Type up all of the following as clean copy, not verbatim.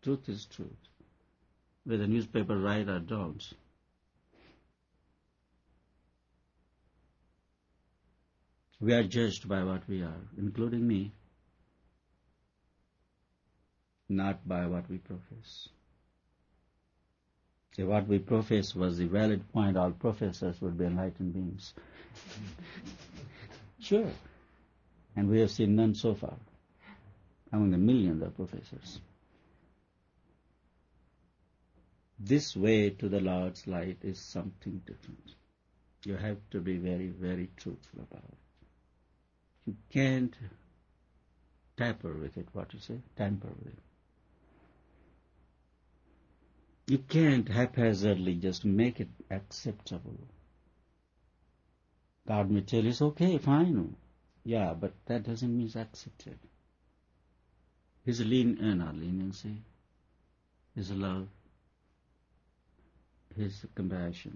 Truth is truth, whether newspaper write or don't. We are judged by what we are, including me, not by what we profess. If what we profess was the valid point, all professors would be enlightened beings. Sure. And we have seen none so far, among the millions of professors. This way to the Lord's light is something different. You have to be very, very truthful about it. You can't tamper with it, what you say? Tamper with it. You can't haphazardly just make it acceptable. God may tell you, it's okay, fine. Yeah, but that doesn't mean it's accepted. His not leniency, His love, His compassion,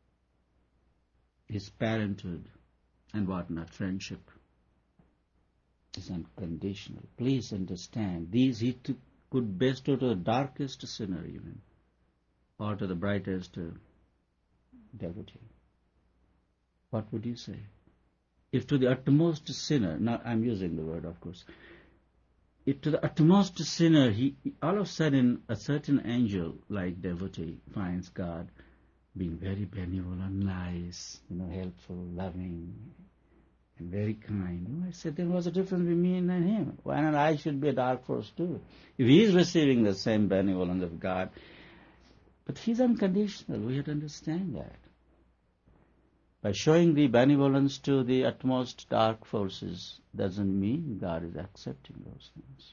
His parenthood, and whatnot, friendship, is unconditional. Please understand, these He could bestow to the darkest sinner even, or to the brightest devotee. What would you say? If to the utmost sinner, now I'm using the word of course, if to the utmost sinner, all of a sudden a certain angel like devotee finds God being very benevolent, nice, helpful, loving, and very kind. I said, then what's the difference between me and him? Why not I should be a dark force too? If he is receiving the same benevolence of God, but he's unconditional, we have to understand that. By showing the benevolence to the utmost dark forces doesn't mean God is accepting those things.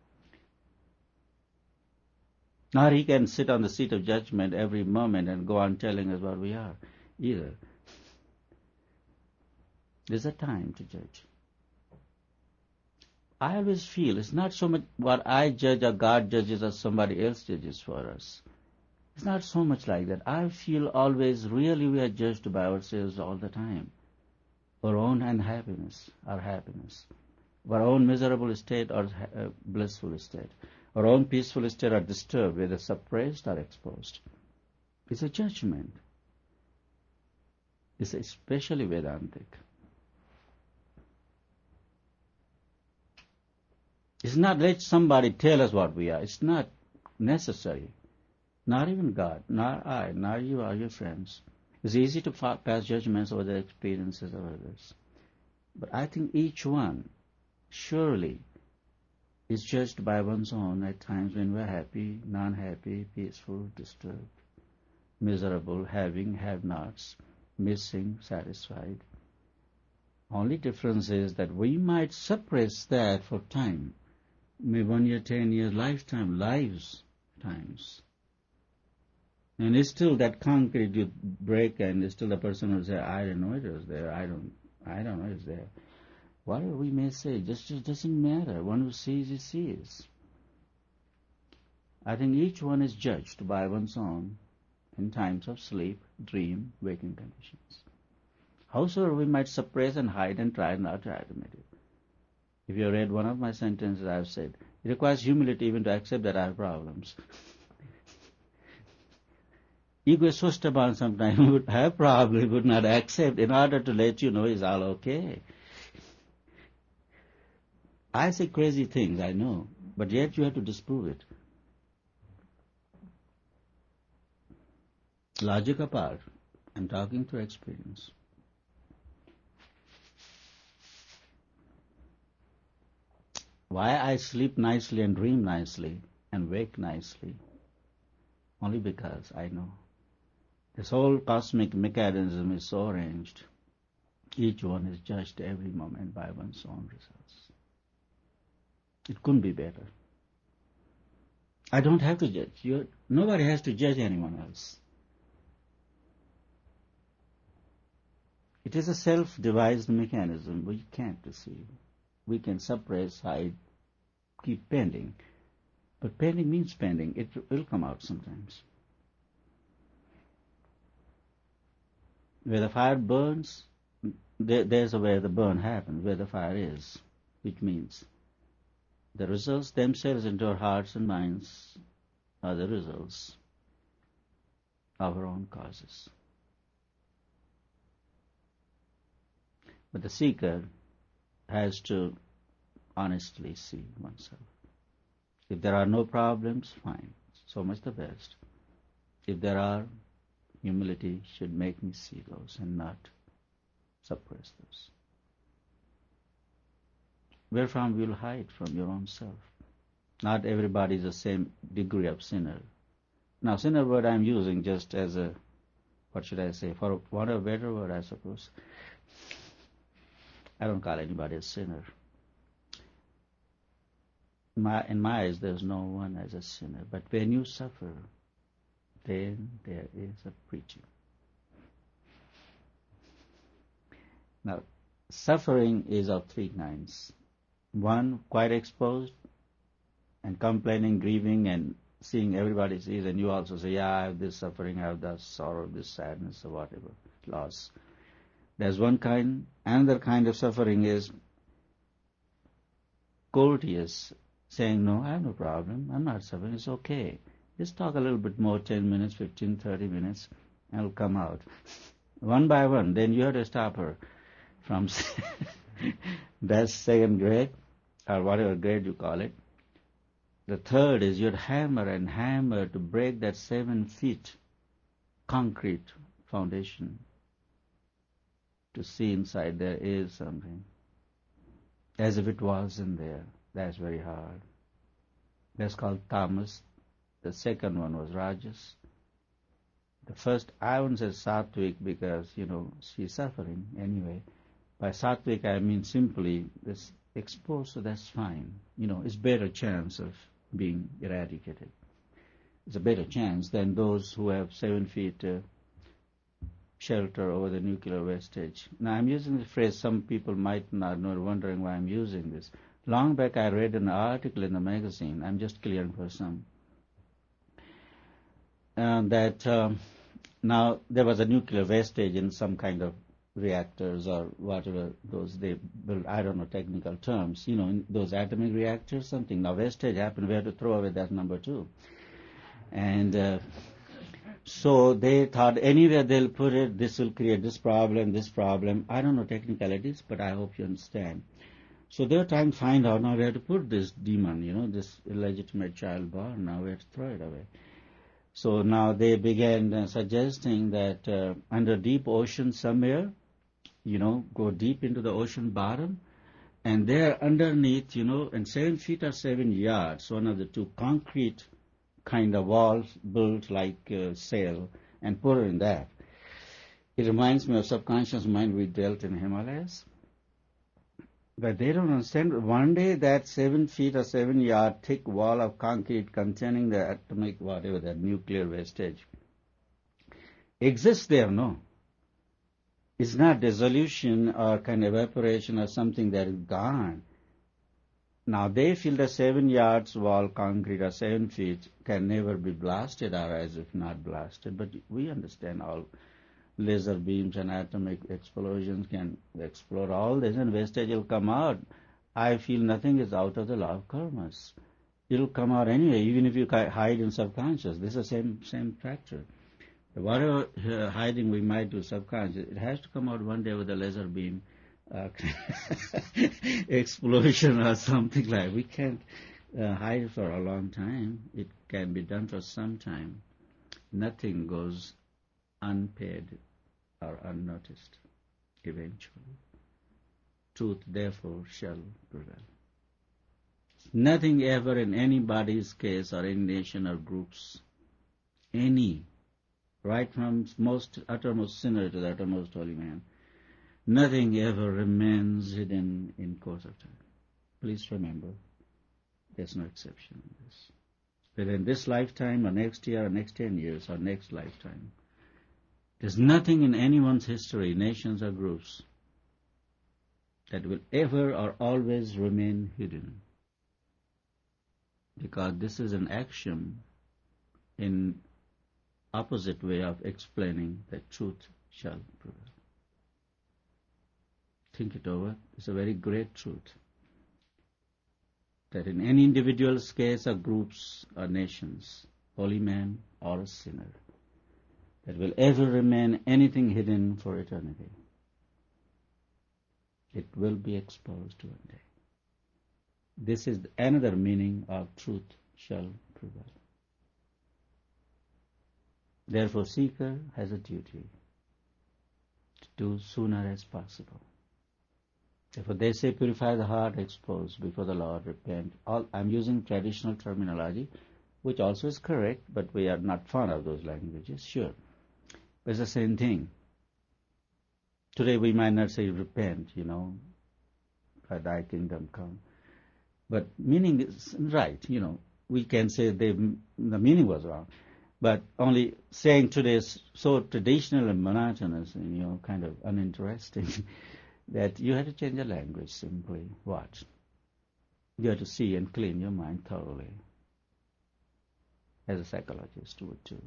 Nor He can sit on the seat of judgment every moment and go on telling us what we are, either. There's a time to judge. I always feel it's not so much what I judge or God judges or somebody else judges for us. It's not so much like that. I feel always really we are judged by ourselves all the time. Our own unhappiness, our happiness. Our own miserable state or blissful state. Our own peaceful state or disturbed, whether suppressed or exposed. It's a judgment. It's especially Vedantic. It's not let somebody tell us what we are. It's not necessary. Not even God, not I, not you or your friends. It's easy to pass judgments over the experiences of others. But I think each one surely is judged by one's own at times when we're happy, non-happy, peaceful, disturbed, miserable, having, have-nots, missing, satisfied. Only difference is that we might suppress that for time. Maybe 1 year, 10 years, lifetime, lives, times. And it's still that concrete you break, and still the person will say, I didn't know it was there. I don't know it's there. Whatever we may say, just doesn't matter. One who sees, he sees. I think each one is judged by one's own in times of sleep, dream, waking conditions. Howsoever we might suppress and hide and try not to admit it. If you read one of my sentences, I have said, it requires humility even to accept that I have problems. Ego is so stubborn sometimes, we would have problems, would not accept in order to let you know it's all okay. I say crazy things, I know, but yet you have to disprove it. Logic apart, I'm talking through experience. Why I sleep nicely and dream nicely and wake nicely? Only because I know. This whole cosmic mechanism is so arranged. Each one is judged every moment by one's own results. It couldn't be better. I don't have to judge. Nobody has to judge anyone else. It is a self-devised mechanism we can't deceive. We can suppress, hide, keep pending. But pending means pending. It will come out sometimes. Where the fire burns, there's where the burn happens, where the fire is, which means the results themselves into our hearts and minds are the results of our own causes. But the seeker has to honestly see oneself. If there are no problems, fine, so much the best. If there are, humility should make me see those and not suppress those. Wherefrom will hide from your own self? Not everybody is the same degree of sinner. Now, sinner word I'm using just as a, what should I say, for want of a better word, I suppose. I don't call anybody a sinner. In my eyes, there's no one as a sinner. But when you suffer, then there is a preaching. Now, suffering is of three kinds. One, quite exposed, and complaining, grieving, and seeing everybody sees, and you also say, yeah, I have this suffering, I have this sorrow, this sadness, or whatever, loss. There's one kind. Another kind of suffering is courteous, saying, no, I have no problem, I'm not suffering, it's okay. Just talk a little bit more, 10 minutes, 15, 30 minutes, and it'll come out. One by one, then you have to stop her from that's second grade, or whatever grade you call it. The third is you'd hammer and hammer to break that 7 feet concrete foundation to see inside there is something, as if it wasn't there. That's very hard. That's called tamas. The second one was rajas. The first, I wouldn't say sattvic because, she's suffering anyway. By sattvic, I mean simply this exposed, so that's fine. It's better chance of being eradicated. It's a better chance than those who have 7 feet shelter over the nuclear wastage. Now, I'm using the phrase, some people might not know, wondering why I'm using this. Long back, I read an article in the magazine, I'm just clearing for some, that now there was a nuclear wastage in some kind of reactors or whatever those they build, I don't know technical terms, in those atomic reactors, something. Now wastage happened, we had to throw away that number too. And so they thought anywhere they'll put it, this will create this problem. I don't know technicalities, but I hope you understand. So they were trying to find out, now we have to put this demon, this illegitimate child born, now we have to throw it away. So now they began suggesting that under deep ocean somewhere, go deep into the ocean bottom, and there underneath, and 7 feet or 7 yards, one of the two concrete kind of walls built like sail, and put it in that. It reminds me of subconscious mind we dealt in Himalayas. But they don't understand. One day that 7 feet or 7 yard thick wall of concrete containing the atomic, whatever, that nuclear wastage, exists there, no? It's not dissolution or kind of evaporation or something that is gone. Now they feel the 7 yards wall concrete or 7 feet can never be blasted or as if not blasted. But we understand all laser beams and atomic explosions can explode all this and wastage will come out. I feel nothing is out of the law of karmas. It will come out anyway, even if you hide in subconscious. This is the same factor. Whatever hiding we might do subconscious, it has to come out one day with a laser beam explosion or something like. We can't hide for a long time. It can be done for some time. Nothing goes unpaid or unnoticed eventually. Truth, therefore, shall prevail. Nothing ever in anybody's case or any nation or groups, any, right from most uttermost sinner to the uttermost holy man, nothing ever remains hidden in course of time. Please remember, there's no exception in this. Whether in this lifetime or next year or next 10 years or next lifetime, there's nothing in anyone's history, nations or groups, that will ever or always remain hidden. Because this is an axiom in opposite way of explaining that truth shall prevail. Think it over. It's a very great truth. That in any individual's case or groups or nations, holy man or a sinner, that will ever remain anything hidden for eternity. It will be exposed one day. This is another meaning of truth shall prevail. Therefore, seeker has a duty to do sooner as possible. Therefore, they say purify the heart, expose before the Lord, repent. I'm using traditional terminology, which also is correct, but we are not fond of those languages, sure. But it's the same thing. Today we might not say repent, thy kingdom come. But meaning is right, we can say the meaning was wrong. But only saying today is so traditional and monotonous and, kind of uninteresting that you have to change the language simply. What? You have to see and clean your mind thoroughly, as a psychologist would do.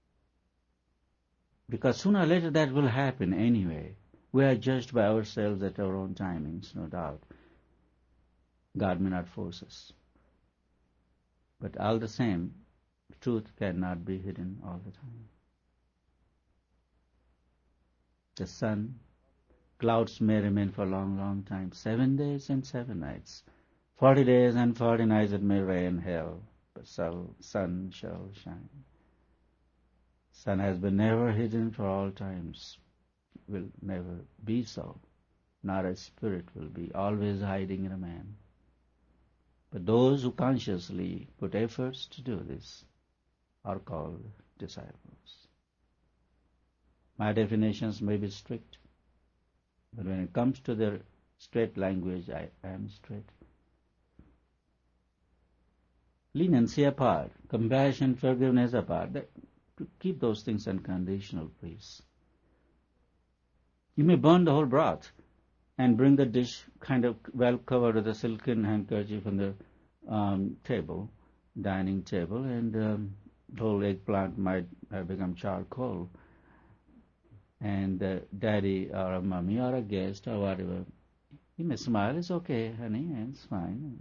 Because sooner or later that will happen anyway. We are judged by ourselves at our own timings, no doubt. God may not force us. But all the same, truth cannot be hidden all the time. The sun, clouds may remain for a long, long time, 7 days and 7 nights. 40 days and 40 nights it may rain hell, but sun shall shine. Sun has been never hidden for all times, will never be so. Not a spirit will be always hiding in a man. But those who consciously put efforts to do this are called disciples. My definitions may be strict, but when it comes to their straight language, I am straight. Leniency apart, compassion, forgiveness apart, to keep those things unconditional, please. You may burn the whole broth and bring the dish kind of well covered with a silken handkerchief on the table, dining table, and the whole eggplant might have become charcoal. And daddy or a mummy or a guest or whatever, you may smile, it's okay, honey, it's fine.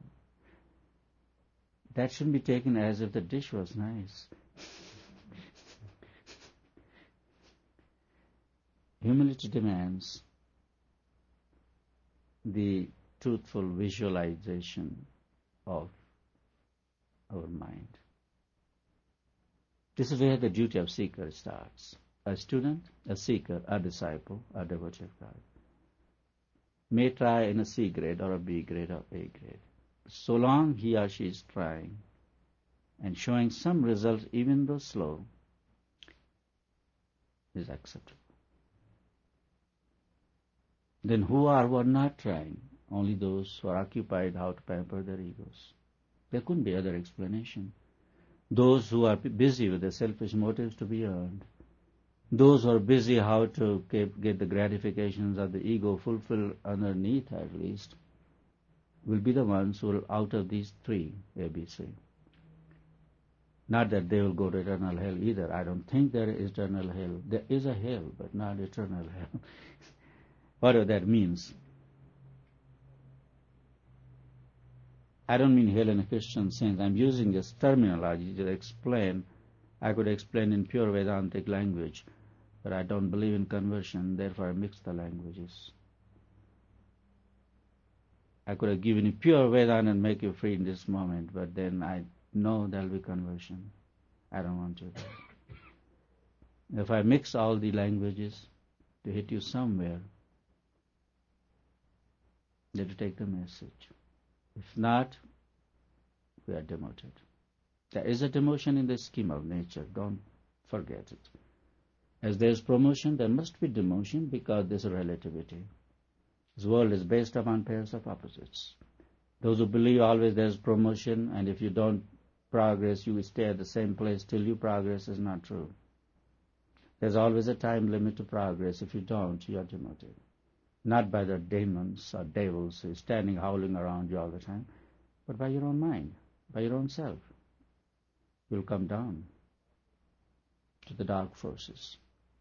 That shouldn't be taken as if the dish was nice. Humility demands the truthful visualization of our mind. This is where the duty of seeker starts. A student, a seeker, a disciple, a devotee of God may try in a C grade or a B grade or A grade. So long he or she is trying and showing some results, even though slow, is acceptable. Then who are not trying? Only those who are occupied how to pamper their egos. There couldn't be other explanation. Those who are busy with their selfish motives to be earned. Those who are busy how to get the gratifications of the ego fulfilled underneath at least, will be the ones who will out of these three, ABC. Not that they will go to eternal hell either. I don't think there is eternal hell. There is a hell, but not eternal hell. Whatever that means. I don't mean hell in a Christian sense. I'm using this terminology to explain. I could explain in pure Vedantic language, but I don't believe in conversion, therefore I mix the languages. I could have given you pure Vedanta and make you free in this moment, but then I know there will be conversion. I don't want to do that. If I mix all the languages to hit you somewhere, you have to take the message. If not, we are demoted. There is a demotion in the scheme of nature. Don't forget it. As there is promotion, there must be demotion because there is a relativity. This world is based upon pairs of opposites. Those who believe always there is promotion, and if you don't progress, you stay at the same place till you progress, is not true. There's always a time limit to progress. If you don't, you are demoted. Not by the demons or devils who are standing howling around you all the time, but by your own mind, by your own self. You'll come down to the dark forces.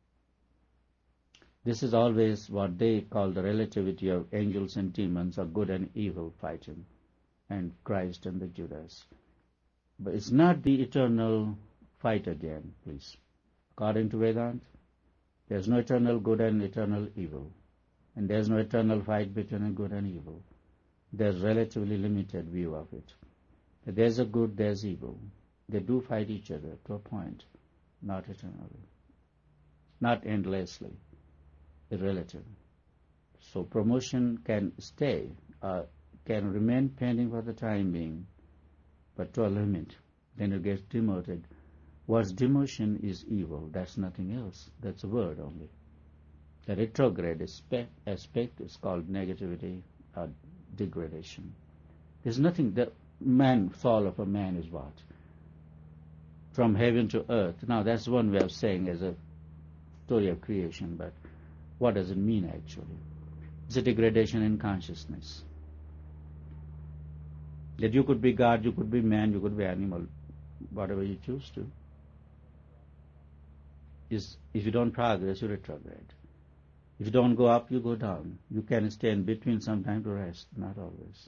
This is always what they call the relativity of angels and demons, or good and evil fighting, and Christ and the Judas. But it's not the eternal fight again, please. According to Vedanta, there's no eternal good and eternal evil. And there's no eternal fight between good and evil. There's relatively limited view of it. There's a good, there's evil. They do fight each other to a point, not eternally, not endlessly, relative. So promotion can stay, can remain pending for the time being, but to a limit. Then you get demoted. What's demotion is evil. That's nothing else. That's a word only. The retrograde aspect is called negativity or degradation. There's nothing. The fall of a man is what? From heaven to earth. Now that's one way of saying as a story of creation, but what does it mean actually? It's a degradation in consciousness. That you could be God, you could be man, you could be animal, whatever you choose to. If you don't progress, you retrograde. If you don't go up, you go down. You can stay in between sometime to rest, not always.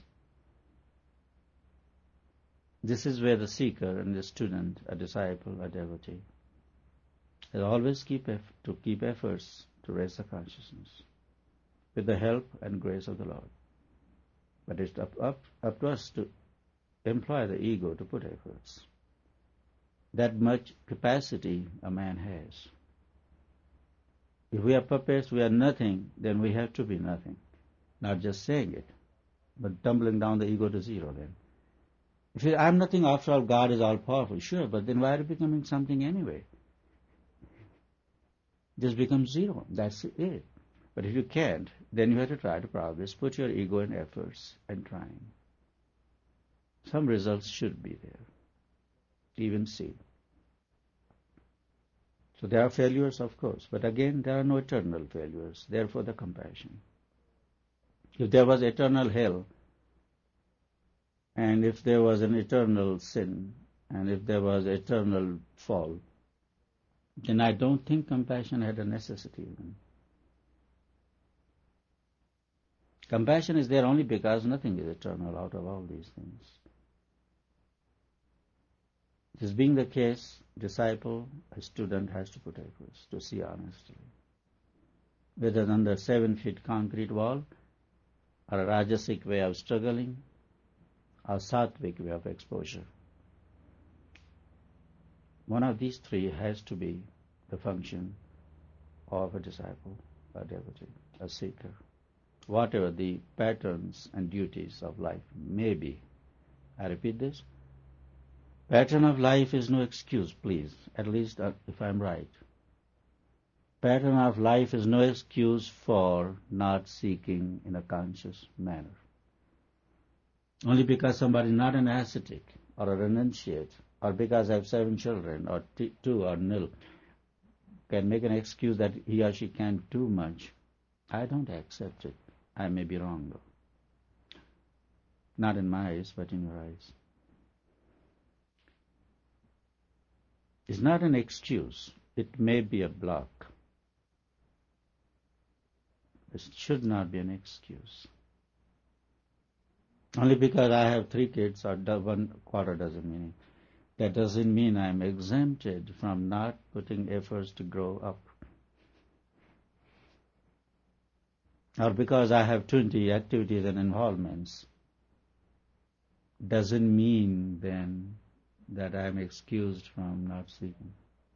This is where the seeker and the student, a disciple, a devotee, will always keep efforts to raise the consciousness with the help and grace of the Lord. But it's up to us to employ the ego to put efforts. That much capacity a man has. If we are puppets, we are nothing, then we have to be nothing. Not just saying it, but tumbling down the ego to zero then. If I'm nothing, after all, God is all powerful, sure, but then why are you becoming something anyway? Just become zero, that's it. But if you can't, then you have to try to progress, put your ego in efforts and trying. Some results should be there, even see. So there are failures, of course, but again, there are no eternal failures, therefore the compassion. If there was eternal hell, and if there was an eternal sin, and if there was eternal fall, then I don't think compassion had a necessity even. Compassion is there only because nothing is eternal out of all these things. This being the case, disciple, a student has to put efforts to see honestly. Whether under 7-feet concrete wall, or a rajasic way of struggling, or sattvic way of exposure. One of these three has to be the function of a disciple, a devotee, a seeker. Whatever the patterns and duties of life may be. I repeat this. Pattern of life is no excuse, please, at least if I'm right. Pattern of life is no excuse for not seeking in a conscious manner. Only because somebody is not an ascetic or a renunciate, or because I have 7 children, or 2 or nil, can make an excuse that he or she can't do much. I don't accept it. I may be wrong, though. Not in my eyes, but in your eyes. It's not an excuse. It may be a block. It should not be an excuse. Only because I have 3 kids or 1 quarter doesn't mean it. That doesn't mean I'm exempted from not putting efforts to grow up. Or because I have 20 activities and involvements doesn't mean then that I am excused from not seeking.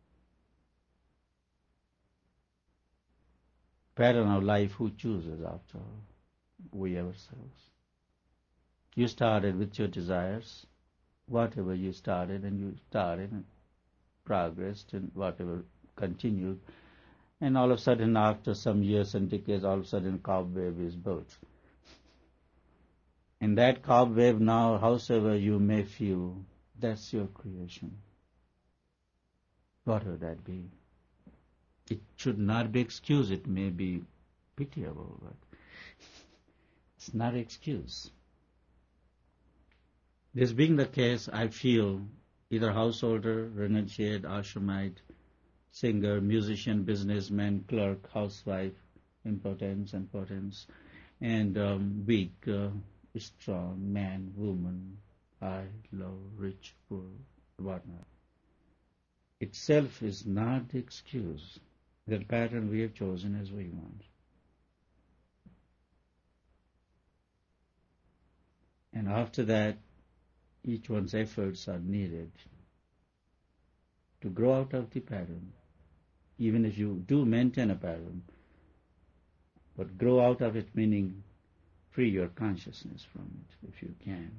Pattern of life, who chooses after all? We ourselves. You started with your desires, whatever you started, and you started and progressed and whatever continued, and all of a sudden after some years and decades, all of a sudden cobweb is built. And that cobweb now, howsoever you may feel, that's your creation. Whatever that be. It should not be excused. It may be pitiable, but it's not an excuse. This being the case, I feel either householder, renunciate, ashramite, singer, musician, businessman, clerk, housewife, impotence and potence, and weak, strong, man, woman, high, low, rich, poor, whatnot. itself is not the excuse. The pattern we have chosen as we want. And after that, each one's efforts are needed to grow out of the pattern. Even if you do maintain a pattern, but grow out of it, meaning free your consciousness from it, if you can.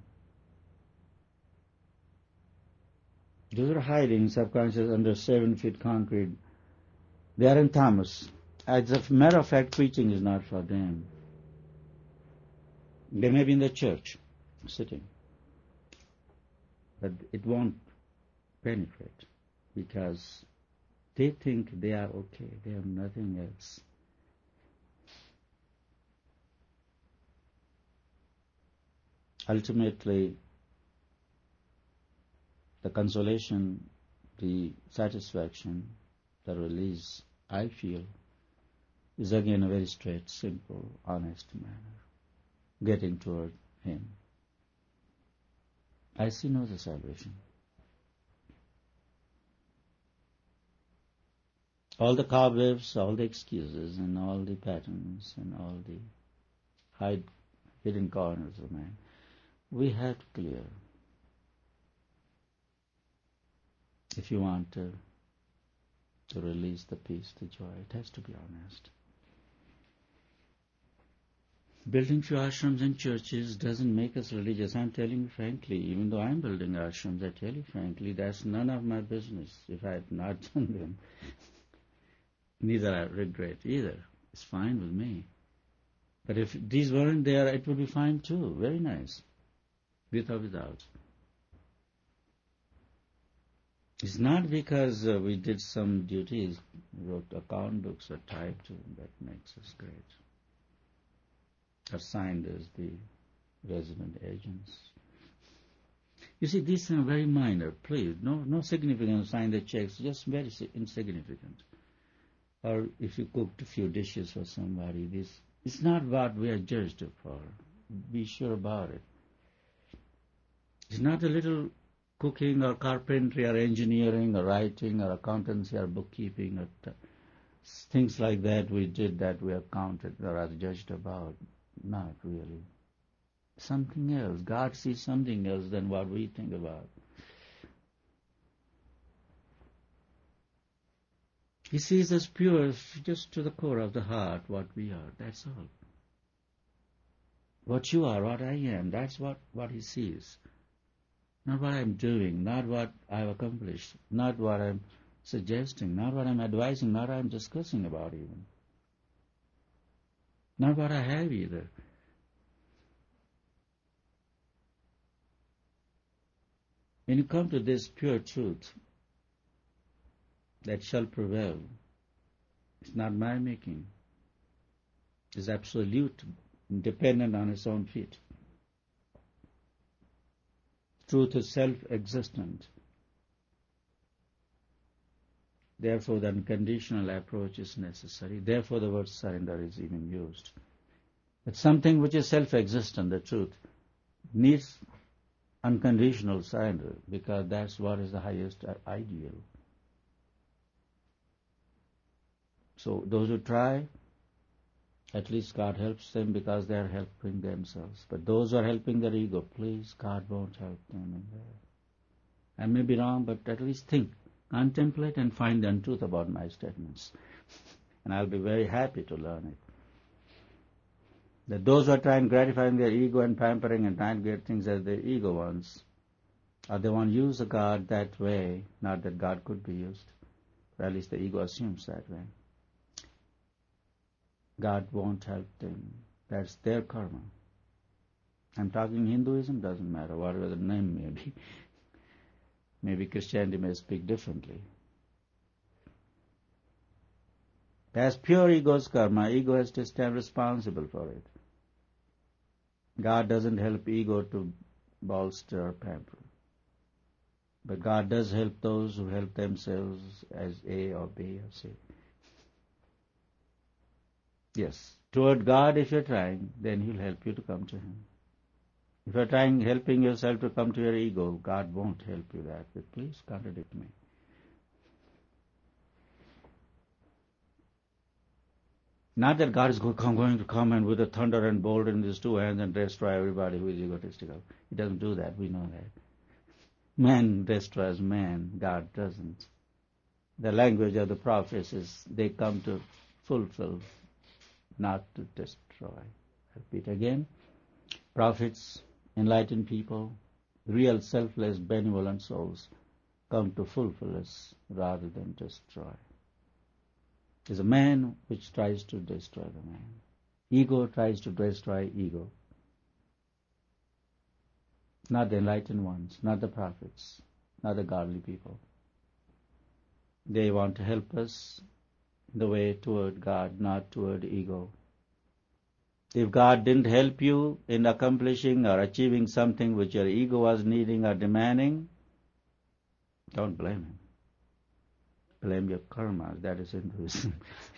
Those are hiding subconscious under 7 feet concrete. They are in Thomas. As a matter of fact, preaching is not for them. They may be in the church, sitting, but it won't penetrate because they think they are okay. They have nothing else. Ultimately, the consolation, the satisfaction, the release, I feel, is again a very straight, simple, honest manner, getting toward Him. I see no other salvation. All the cobwebs, all the excuses, and all the patterns, and all the hidden corners of man, we have to clear. If you want to release the peace, the joy, it has to be honest. Building few ashrams and churches doesn't make us religious. I'm telling you frankly, even though I'm building ashrams, I tell you frankly, that's none of my business if I had not done them. Neither I regret either. It's fine with me. But if these weren't there, it would be fine too. Very nice. With or without. It's not because we did some duties, wrote account books or typed, that makes us great. Or signed as the resident agents. You see, these are very minor, please. No significant, sign the checks, just very insignificant. Or if you cooked a few dishes for somebody, it's not what we are judged for. Be sure about it. It's not a little cooking or carpentry or engineering or writing or accountancy or bookkeeping or things like that we did that we are counted or are judged about. Not really. Something else. God sees something else than what we think about. He sees us pure, just to the core of the heart, what we are. That's all. What you are, what I am, that's what He sees. Not what I'm doing, not what I've accomplished, not what I'm suggesting, not what I'm advising, not what I'm discussing about even. Not what I have either. When you come to this pure truth that shall prevail, it's not my making. It's absolute, dependent on its own feet. Truth is self-existent. Therefore, the unconditional approach is necessary. Therefore, the word surrender is even used. But something which is self-existent, the truth, needs unconditional surrender because that's what is the highest ideal. So those who try, at least God helps them because they are helping themselves. But those who are helping their ego, please, God won't help them in there. I may be wrong, but at least think, contemplate and find the untruth about my statements. And I'll be very happy to learn it. That those who are trying gratifying their ego and pampering and trying to get things as their ego wants, or they want to use the God that way, not that God could be used, or at least the ego assumes that way. God won't help them. That's their karma. I'm talking Hinduism, doesn't matter, whatever the name may be. Maybe Christianity may speak differently. As pure ego's karma, ego has to stand responsible for it. God doesn't help ego to bolster or pamper. But God does help those who help themselves as A or B or C. Yes, toward God if you're trying, then He'll help you to come to Him. If you're trying, helping yourself to come to your ego, God won't help you that. But please contradict me. Not that God is going to come and with a thunder and bolt in his two hands and destroy everybody who is egotistical. He doesn't do that. We know that. Man destroys man. God doesn't. The language of the prophets is they come to fulfill, not to destroy. I repeat again. Prophets, enlightened people, real selfless, benevolent souls come to fulfill us rather than destroy. There's a man which tries to destroy the man. Ego tries to destroy ego. Not the enlightened ones, not the prophets, not the godly people. They want to help us the way toward God, not toward ego. If God didn't help you in accomplishing or achieving something which your ego was needing or demanding, don't blame him. Blame your karma. That is Hinduism.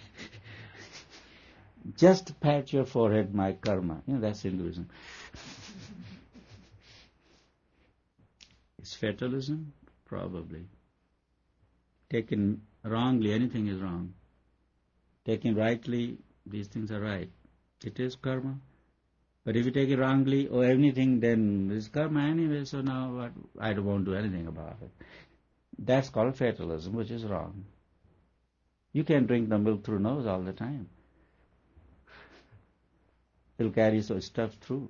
Just pat your forehead, my karma. That's Hinduism. Is fatalism? Probably. Taken wrongly, anything is wrong. Taken rightly, these things are right. It is karma. But if you take it wrongly or anything, then it's karma anyway, so now what? I won't do anything about it. That's called fatalism, which is wrong. You can't drink the milk through nose all the time. It'll carry so stuff through.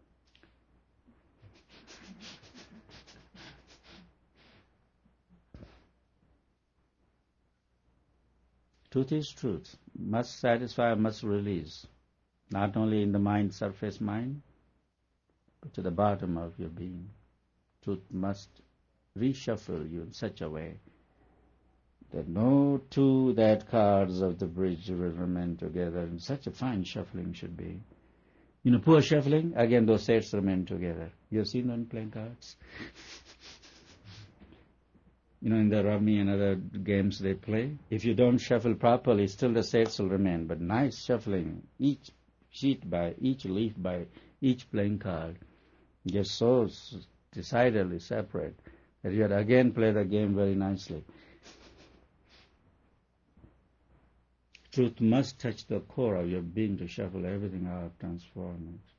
Truth is truth. Must satisfy, must release. Not only in the mind, surface mind, but to the bottom of your being. Truth must reshuffle you in such a way that no two that cards of the bridge will remain together. And such a fine shuffling should be. Poor shuffling, again those sets remain together. You have seen them playing cards? In the rummy and other games they play, if you don't shuffle properly, still the sets will remain. But nice shuffling, each sheet by each leaf by each playing card, gets so decidedly separate that you had again play the game very nicely. Truth must touch the core of your being to shuffle everything out, transform it.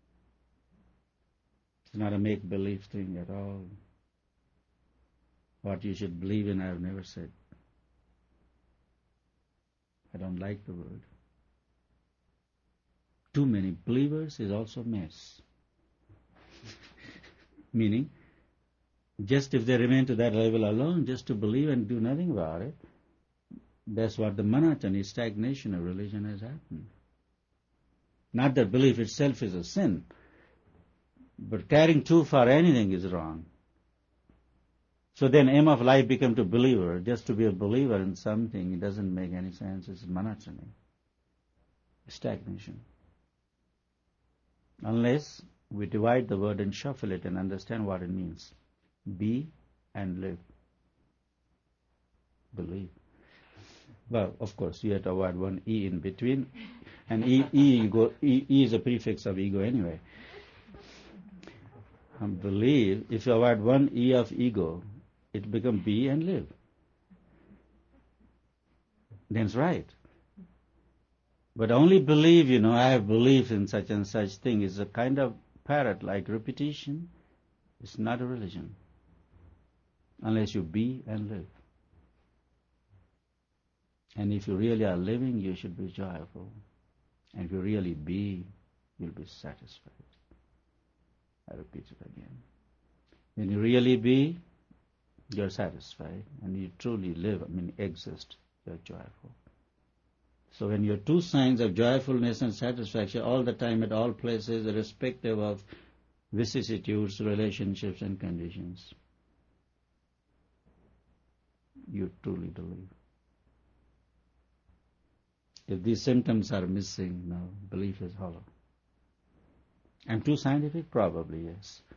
It's not a make-believe thing at all. What you should believe in, I have never said. I don't like the word. Too many believers is also mess. Meaning, just if they remain to that level alone, just to believe and do nothing about it, that's what the monotony, stagnation of religion has happened. Not that belief itself is a sin, but carrying too far anything is wrong. So then aim of life become to believer. Just to be a believer in something, it doesn't make any sense. It's monotony, stagnation. Unless we divide the word and shuffle it and understand what it means. Be and live. Believe. Well, of course, you have to avoid one E in between. And E is a prefix of ego anyway. And believe, if you avoid one E of ego, it becomes be and live. Then it's right. But only believe, I have belief in such and such thing is a kind of parrot-like repetition. It's not a religion. Unless you be and live. And if you really are living, you should be joyful. And if you really be, you'll be satisfied. I repeat it again. When you really be, you're satisfied. And you truly live, exist, you're joyful. So when your two signs of joyfulness and satisfaction all the time at all places, irrespective of vicissitudes, relationships and conditions, you truly believe. If these symptoms are missing, no, belief is hollow. And too scientific? Probably, yes.